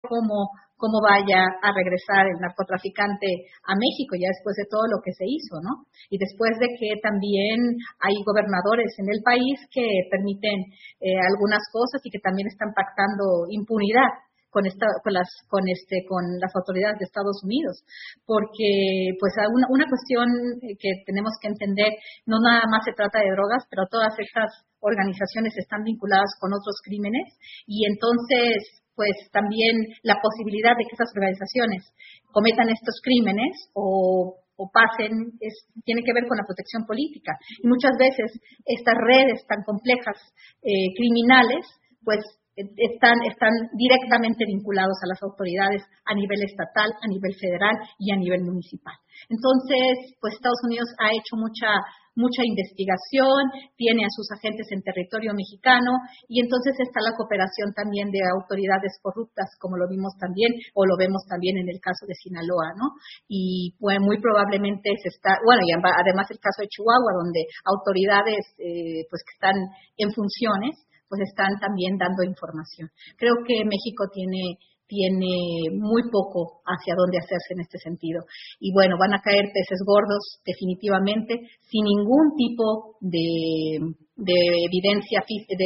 cómo vaya a regresar el narcotraficante a México ya después de todo lo que se hizo, ¿no? Y después de que también hay gobernadores en el país que permiten algunas cosas y que también están pactando impunidad con las autoridades de Estados Unidos, porque pues una cuestión que tenemos que entender, no nada más se trata de drogas, pero todas estas organizaciones están vinculadas con otros crímenes y entonces pues también la posibilidad de que esas organizaciones cometan estos crímenes o pasen, tiene que ver con la protección política. Y muchas veces estas redes tan complejas criminales, pues están directamente vinculados a las autoridades a nivel estatal, a nivel federal y a nivel municipal. Entonces, pues Estados Unidos ha hecho mucha investigación, tiene a sus agentes en territorio mexicano y entonces está la cooperación también de autoridades corruptas, como lo vimos también o lo vemos también en el caso de Sinaloa, ¿no? Y pues muy probablemente y además el caso de Chihuahua, donde autoridades pues que están en funciones, pues están también dando información. Creo que México tiene muy poco hacia dónde hacerse en este sentido. Y bueno, van a caer peces gordos definitivamente, sin ningún tipo de evidencia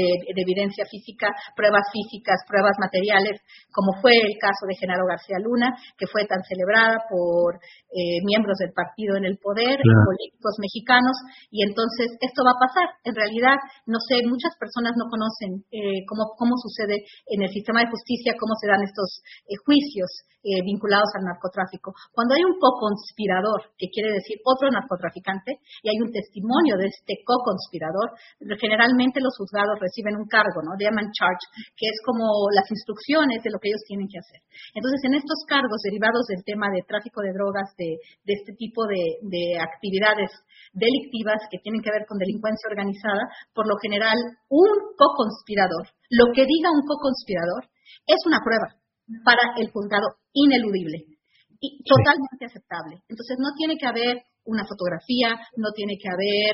física, pruebas físicas, pruebas materiales, como fue el caso de Genaro García Luna, que fue tan celebrada por miembros del partido en el poder, políticos mexicanos, y entonces esto va a pasar. En realidad, no sé, muchas personas no conocen cómo sucede en el sistema de justicia, cómo se dan estos juicios vinculados al narcotráfico. Cuando hay un co-conspirador, que quiere decir otro narcotraficante, y hay un testimonio de este co-conspirador, generalmente los juzgados reciben un cargo, ¿no? Le llaman charge, que es como las instrucciones de lo que ellos tienen que hacer. Entonces, en estos cargos derivados del tema de tráfico de drogas, de este tipo de actividades delictivas que tienen que ver con delincuencia organizada, por lo general, un co-conspirador, lo que diga un co-conspirador, es una prueba para el juzgado ineludible y totalmente aceptable. Entonces, no tiene que haber una fotografía, no tiene que haber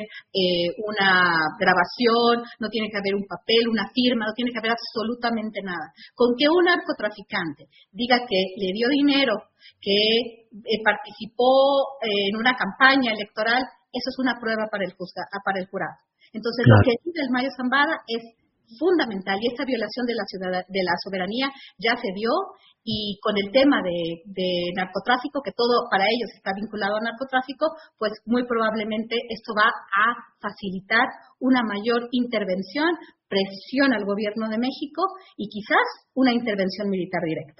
una grabación, no tiene que haber un papel, una firma, no tiene que haber absolutamente nada. Con que un narcotraficante diga que le dio dinero, que participó en una campaña electoral, eso es una prueba para el jurado. Entonces, lo que dice el Mayo Zambada es fundamental y esta violación de la soberanía ya se dio y con el tema de narcotráfico, que todo para ellos está vinculado al narcotráfico, pues muy probablemente esto va a facilitar una mayor intervención, presión al gobierno de México y quizás una intervención militar directa.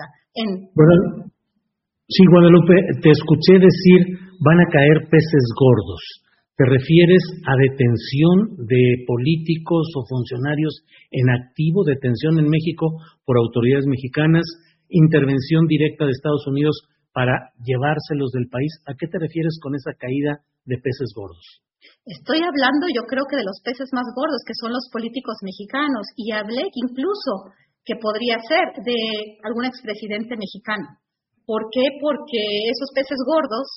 Sí, Guadalupe, te escuché decir van a caer peces gordos. ¿Te refieres a detención de políticos o funcionarios en activo, detención en México por autoridades mexicanas, intervención directa de Estados Unidos para llevárselos del país? ¿A qué te refieres con esa caída de peces gordos? Estoy hablando, yo creo que de los peces más gordos, que son los políticos mexicanos, y hablé incluso que podría ser de algún expresidente mexicano. ¿Por qué? Porque esos peces gordos,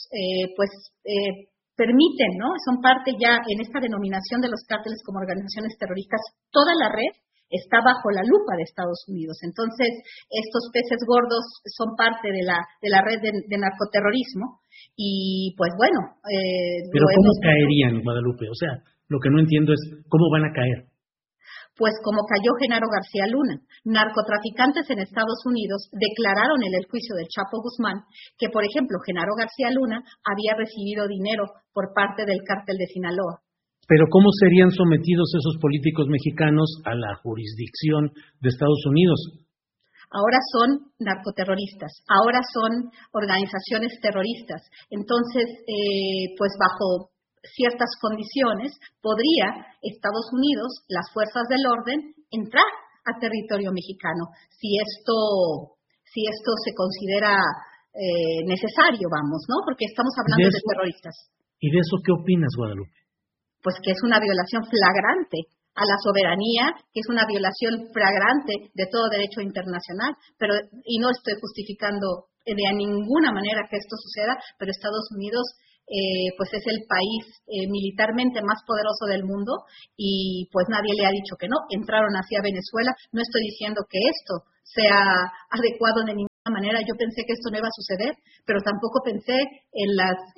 permiten, ¿no? Son parte ya en esta denominación de los cárteles como organizaciones terroristas. Toda la red está bajo la lupa de Estados Unidos. Entonces, estos peces gordos son parte de la red de narcoterrorismo y, pues bueno. Pero ¿cómo caerían, Guadalupe? O sea, lo que no entiendo es cómo van a caer. Pues como cayó Genaro García Luna. Narcotraficantes en Estados Unidos declararon en el juicio del Chapo Guzmán que, por ejemplo, Genaro García Luna había recibido dinero por parte del cártel de Sinaloa. Pero ¿cómo serían sometidos esos políticos mexicanos a la jurisdicción de Estados Unidos? Ahora son narcoterroristas, ahora son organizaciones terroristas. Entonces, pues bajo ciertas condiciones, podría Estados Unidos, las fuerzas del orden, entrar a territorio mexicano, si esto se considera necesario, vamos, ¿no? Porque estamos hablando de terroristas. ¿Y de eso qué opinas, Guadalupe? Pues que es una violación flagrante a la soberanía, que es una violación flagrante de todo derecho internacional, y no estoy justificando de ninguna manera que esto suceda, pero Estados Unidos pues es el país militarmente más poderoso del mundo y pues nadie le ha dicho que no. Entraron hacia Venezuela. No estoy diciendo que esto sea adecuado de ninguna manera yo pensé que esto no iba a suceder, pero tampoco pensé en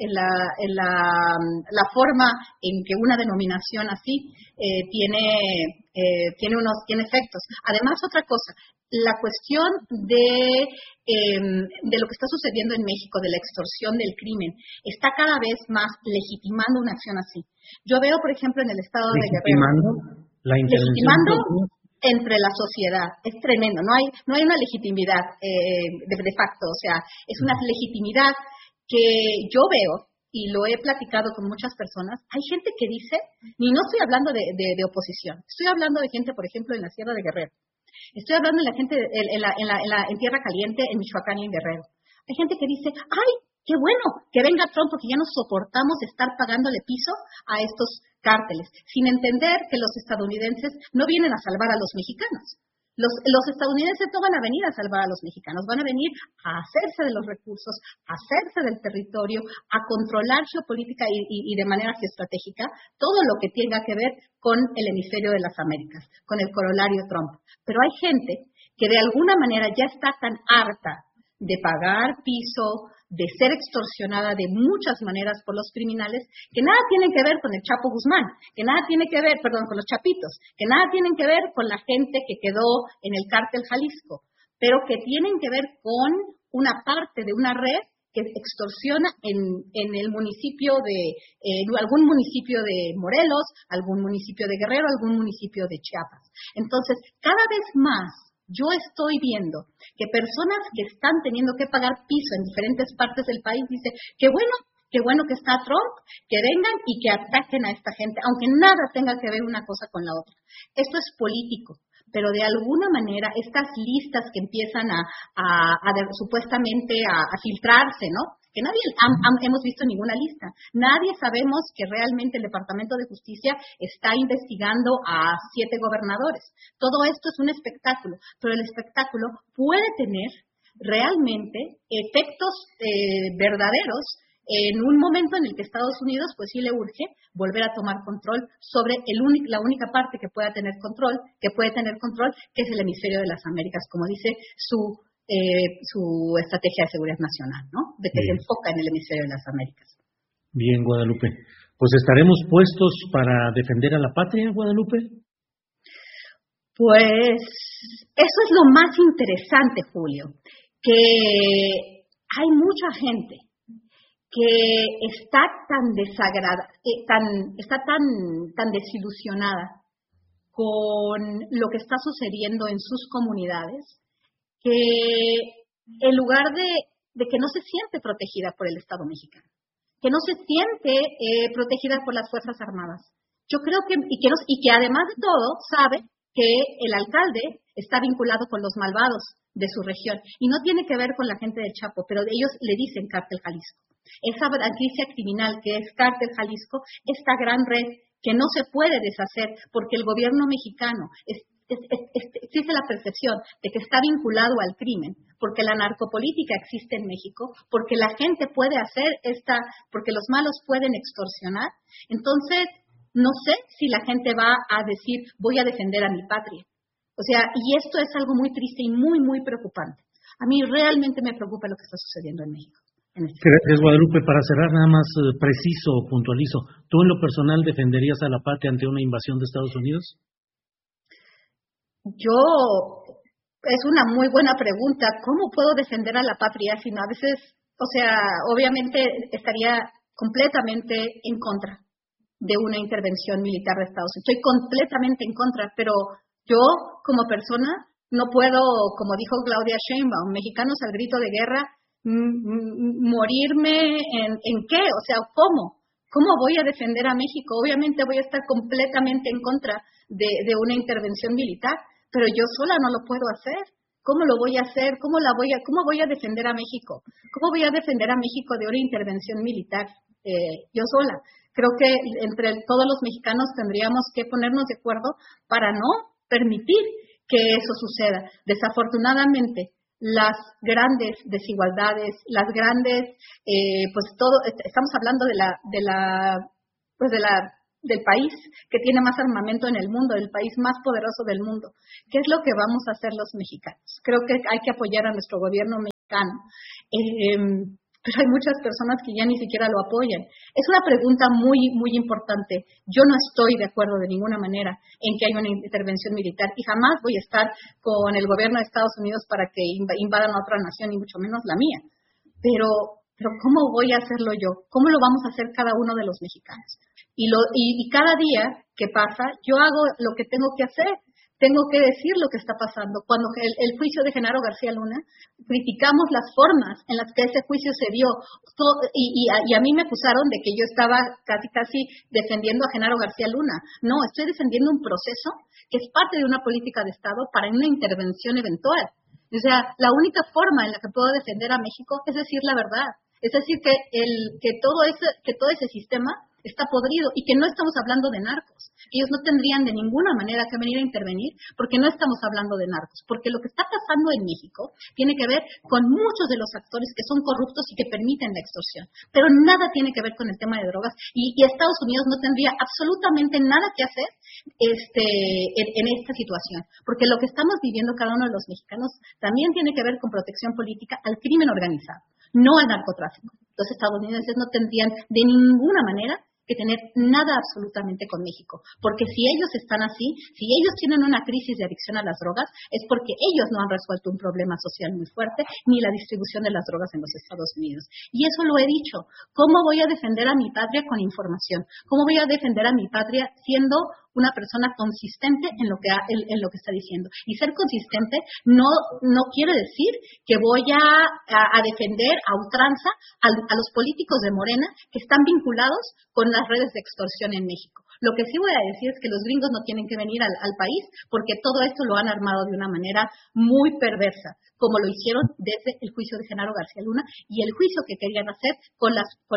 la forma en que una denominación así tiene efectos. Además, otra cosa, la cuestión de lo que está sucediendo en México, de la extorsión del crimen, está cada vez más legitimando una acción así. Yo veo, por ejemplo, en el estado de Guerrero, legitimando entre la sociedad. Es tremendo, no hay una legitimidad de facto, o sea, es una legitimidad que yo veo, y lo he platicado con muchas personas. Hay gente que dice, y no estoy hablando de oposición, estoy hablando de gente, por ejemplo, en la Sierra de Guerrero, estoy hablando de la gente en Tierra Caliente, en Michoacán y en Guerrero. Hay gente que dice, ¡ay, qué bueno que venga Trump porque ya no soportamos estar pagándole piso a estos cárteles! Sin entender que los estadounidenses no vienen a salvar a los mexicanos. Los estadounidenses no van a venir a salvar a los mexicanos, van a venir a hacerse de los recursos, a hacerse del territorio, a controlar geopolítica y de manera geoestratégica todo lo que tenga que ver con el hemisferio de las Américas, con el corolario Trump. Pero hay gente que de alguna manera ya está tan harta de pagar piso, de ser extorsionada de muchas maneras por los criminales, que nada tienen que ver con el Chapo Guzmán, que nada tiene que ver, con los chapitos, que nada tienen que ver con la gente que quedó en el cártel Jalisco, pero que tienen que ver con una parte de una red que extorsiona en el municipio algún municipio de Morelos, algún municipio de Guerrero, algún municipio de Chiapas. Entonces, cada vez más yo estoy viendo que personas que están teniendo que pagar piso en diferentes partes del país dicen, qué bueno que está Trump, que vengan y que ataquen a esta gente, aunque nada tenga que ver una cosa con la otra. Esto es político, pero de alguna manera estas listas que empiezan supuestamente a filtrarse, ¿no? Que nadie hemos visto ninguna lista. Nadie sabemos que realmente el Departamento de Justicia está investigando a 7 gobernadores. Todo esto es un espectáculo, pero el espectáculo puede tener realmente efectos verdaderos en un momento en el que Estados Unidos pues sí le urge volver a tomar control sobre la única parte que puede tener control, que es el hemisferio de las Américas, como dice su estrategia de seguridad nacional, ¿no? De que se enfoca en el hemisferio de las Américas. Bien, Guadalupe. Pues estaremos puestos para defender a la patria, Guadalupe. Pues eso es lo más interesante, Julio, que hay mucha gente que está tan desilusionada con lo que está sucediendo en sus comunidades, que en lugar de que no se siente protegida por el Estado mexicano, que no se siente protegida por las Fuerzas Armadas. Yo creo que además de todo sabe que el alcalde está vinculado con los malvados de su región y no tiene que ver con la gente del Chapo, pero ellos le dicen Cártel Jalisco. Esa franquicia criminal que es Cártel Jalisco, esta gran red que no se puede deshacer porque el gobierno mexicano existe la percepción de que está vinculado al crimen, porque la narcopolítica existe en México, porque la gente puede porque los malos pueden extorsionar. Entonces, no sé si la gente va a decir, voy a defender a mi patria. O sea, y esto es algo muy triste y muy, muy preocupante. A mí realmente me preocupa lo que está sucediendo en México. Gracias, Guadalupe. Para cerrar, nada más preciso o puntualizo, ¿tú en lo personal defenderías a la patria ante una invasión de Estados Unidos? Es una muy buena pregunta. ¿Cómo puedo defender a la patria si no? A veces, o sea, obviamente estaría completamente en contra de una intervención militar de Estados Unidos. Estoy completamente en contra, pero yo como persona no puedo, como dijo Claudia Sheinbaum, mexicanos al grito de guerra, morirme en qué, o sea, ¿cómo voy a defender a México? Obviamente voy a estar completamente en contra de una intervención militar, pero yo sola no lo puedo hacer. ¿Cómo lo voy a hacer? ¿Cómo voy a defender a México? ¿Cómo voy a defender a México de una intervención militar yo sola? Creo que entre todos los mexicanos tendríamos que ponernos de acuerdo para no permitir que eso suceda. Desafortunadamente, las grandes desigualdades, las grandes, estamos hablando del país que tiene más armamento en el mundo, del país más poderoso del mundo. ¿Qué es lo que vamos a hacer los mexicanos? Creo que hay que apoyar a nuestro gobierno mexicano. Pero hay muchas personas que ya ni siquiera lo apoyan. Es una pregunta muy, muy importante. Yo no estoy de acuerdo de ninguna manera en que haya una intervención militar y jamás voy a estar con el gobierno de Estados Unidos para que invadan a otra nación, y mucho menos la mía. Pero ¿cómo voy a hacerlo yo? ¿Cómo lo vamos a hacer cada uno de los mexicanos? Y cada día que pasa, yo hago lo que tengo que hacer. Tengo que decir lo que está pasando. Cuando el juicio de Genaro García Luna, criticamos las formas en las que ese juicio se dio. Y a mí me acusaron de que yo estaba casi defendiendo a Genaro García Luna. No, estoy defendiendo un proceso que es parte de una política de Estado para una intervención eventual. O sea, la única forma en la que puedo defender a México es decir la verdad. Es decir, que todo ese sistema está podrido y que no estamos hablando de narcos. Ellos no tendrían de ninguna manera que venir a intervenir porque no estamos hablando de narcos. Porque lo que está pasando en México tiene que ver con muchos de los actores que son corruptos y que permiten la extorsión. Pero nada tiene que ver con el tema de drogas y Estados Unidos no tendría absolutamente nada que hacer en esta situación. Porque lo que estamos viviendo cada uno de los mexicanos también tiene que ver con protección política al crimen organizado, no al narcotráfico. Los estadounidenses no tendrían de ninguna manera que tener nada absolutamente con México, porque si ellos están así, si ellos tienen una crisis de adicción a las drogas, es porque ellos no han resuelto un problema social muy fuerte, ni la distribución de las drogas en los Estados Unidos. Y eso lo he dicho. ¿Cómo voy a defender a mi patria con información? ¿Cómo voy a defender a mi patria siendo una persona consistente en lo que está diciendo? Y ser consistente no quiere decir que voy a defender a ultranza a los políticos de Morena que están vinculados con las redes de extorsión en México. Lo que sí voy a decir es que los gringos no tienen que venir al país porque todo esto lo han armado de una manera muy perversa, como lo hicieron desde el juicio de Genaro García Luna y el juicio que querían hacer con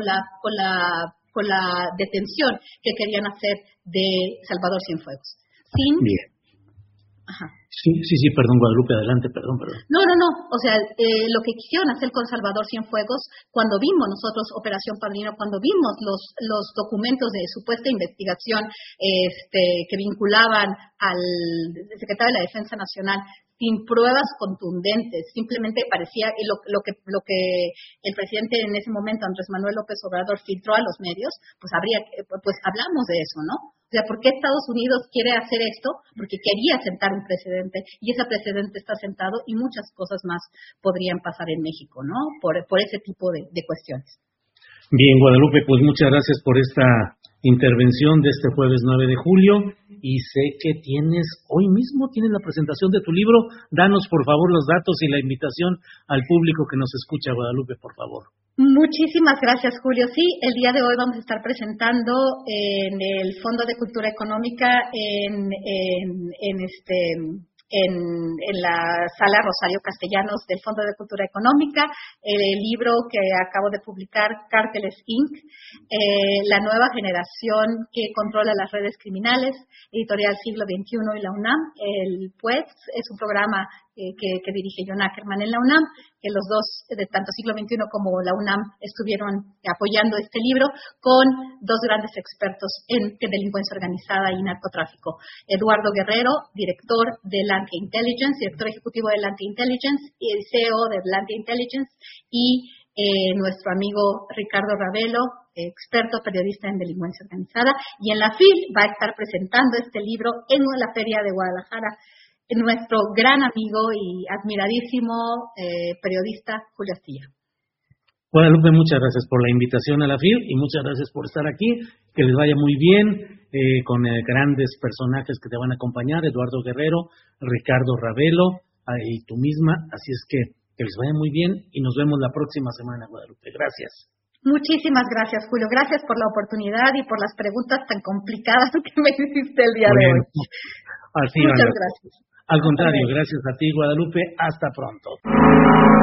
la detención que querían hacer de Salvador Cienfuegos. Bien. Ajá. Sí, perdón, Guadalupe, adelante, perdón. No, o sea, lo que quisieron hacer con Salvador Cienfuegos, cuando vimos nosotros Operación Padrino, cuando vimos los documentos de supuesta investigación que vinculaban al secretario de la Defensa Nacional, sin pruebas contundentes, simplemente parecía lo que el presidente en ese momento, Andrés Manuel López Obrador, filtró a los medios, pues hablamos de eso, ¿no? O sea, ¿por qué Estados Unidos quiere hacer esto? Porque quería sentar un precedente y ese precedente está sentado y muchas cosas más podrían pasar en México, ¿no? Por ese tipo de cuestiones. Bien, Guadalupe, pues muchas gracias por esta intervención de este jueves 9 de julio y sé que hoy mismo tienes la presentación de tu libro. Danos por favor los datos y la invitación al público que nos escucha, Guadalupe, por favor. Muchísimas gracias, Julio. Sí, el día de hoy vamos a estar presentando en el Fondo de Cultura Económica en la Sala Rosario Castellanos del Fondo de Cultura Económica, el libro que acabo de publicar, Cárteles Inc., la nueva generación que controla las redes criminales, editorial Siglo XXI y la UNAM. El PUEX es un programa que dirige John Ackerman en la UNAM, que los dos, de tanto Siglo XXI como la UNAM, estuvieron apoyando este libro con dos grandes expertos en delincuencia organizada y narcotráfico. Eduardo Guerrero, director de Lantia Intelligence, director ejecutivo de Lantia Intelligence y CEO de Lantia Intelligence, y nuestro amigo Ricardo Ravelo, experto periodista en delincuencia organizada, y en la FIL va a estar presentando este libro en la Feria de Guadalajara nuestro gran amigo y admiradísimo periodista Julio Astillero. Guadalupe, muchas gracias por la invitación a la FIL y muchas gracias por estar aquí. Que les vaya muy bien con grandes personajes que te van a acompañar, Eduardo Guerrero, Ricardo Ravelo y tú misma. Así es que les vaya muy bien y nos vemos la próxima semana, Guadalupe. Gracias. Muchísimas gracias, Julio. Gracias por la oportunidad y por las preguntas tan complicadas que me hiciste el día de hoy. Muchas gracias. Al contrario, gracias a ti, Guadalupe. Hasta pronto.